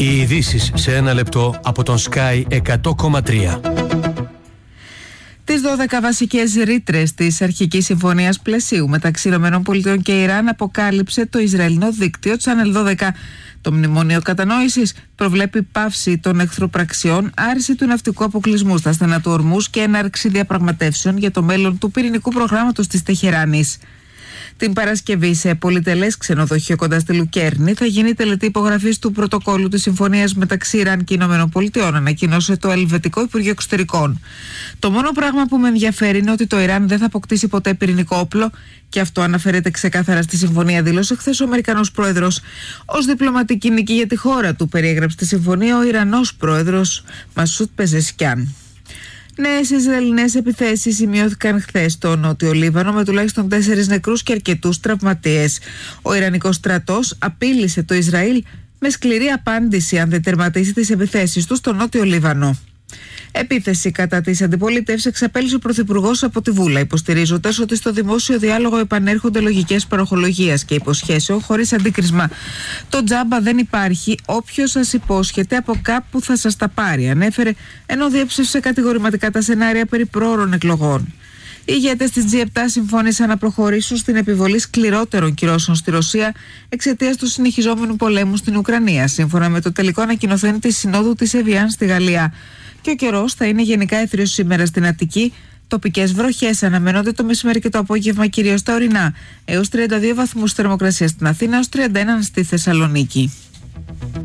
Οι ειδήσεις σε ένα λεπτό από τον Sky 100,3. Τις 12 βασικές ρήτρες της αρχικής συμφωνίας πλαισίου μεταξύ ΗΠΑ και Ιράν αποκάλυψε το Ισραηλινό δίκτυο Channel 12. Το μνημόνιο κατανόησης προβλέπει πάυση των εχθροπραξιών, άρση του ναυτικού αποκλεισμού στα στενά του Ορμούς και έναρξη διαπραγματεύσεων για το μέλλον του πυρηνικού προγράμματος της Τεχεράνης. Την Παρασκευή, σε πολυτελές ξενοδοχείο κοντά στη Λουκέρνη, θα γίνει τελετή υπογραφής του πρωτοκόλλου της συμφωνίας μεταξύ Ιράν και ΗΠΑ, ανακοίνωσε το Ελβετικό Υπουργείο Εξωτερικών. Το μόνο πράγμα που με ενδιαφέρει είναι ότι το Ιράν δεν θα αποκτήσει ποτέ πυρηνικό όπλο, και αυτό αναφέρεται ξεκάθαρα στη συμφωνία, δήλωσε χθες ο Αμερικανός πρόεδρος. Ως διπλωματική νίκη για τη χώρα του, περιέγραψε τη συμφωνία ο Ιρανός πρόεδρος Μασούτ Πεζεσκιάν. Νέες Ισραηλινές επιθέσεις σημειώθηκαν χθες στο Νότιο Λίβανο με τουλάχιστον 4 νεκρούς και αρκετούς τραυματίες. Ο Ιρανικός στρατός απείλησε το Ισραήλ με σκληρή απάντηση αν δεν τερματίσει τις επιθέσεις του στο Νότιο Λίβανο. Επίθεση κατά της αντιπολίτευσης εξαπέλυσε ο Πρωθυπουργός από τη Βούλα, υποστηρίζοντας ότι στο δημόσιο διάλογο επανέρχονται λογικές παροχολογίας και υποσχέσεων χωρίς αντίκρισμα. Το τζάμπα δεν υπάρχει, όποιος σας υπόσχεται από κάπου θα σας τα πάρει, ανέφερε, ενώ διέψευσε κατηγορηματικά τα σενάρια περί πρόωρων εκλογών. Οι ηγέτες της G7 συμφώνησαν να προχωρήσουν στην επιβολή σκληρότερων κυρώσεων στη Ρωσία εξαιτίας του συνεχιζόμενου πολέμου στην Ουκρανία, σύμφωνα με το τελικό ανακοινωθέν της Συνόδου της Εβιάν στη Γαλλία. Και ο καιρός θα είναι γενικά έθριος σήμερα στην Αττική. Τοπικές βροχές αναμένονται το μεσημέρι και το απόγευμα, κυρίως στα ορεινά, έως 32 βαθμούς θερμοκρασία στην Αθήνα, έως 31 στη Θεσσαλονίκη.